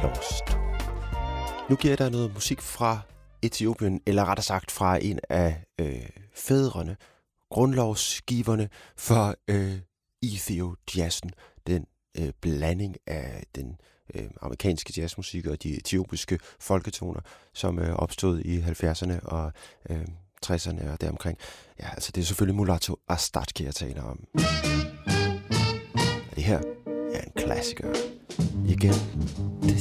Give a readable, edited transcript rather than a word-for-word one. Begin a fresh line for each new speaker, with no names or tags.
Lost. Nu giver jeg dig noget musik fra Etiopien, eller rettere sagt fra en af fædrene, grundlovsgiverne for Ethio-jazzen. Den blanding af den amerikanske jazzmusik og de etiopiske folketoner, som opstod i 70'erne og 60'erne og deromkring. Ja, altså det er selvfølgelig Mulatu Astatke, jeg taler om. Og det her er en klassiker. Igen,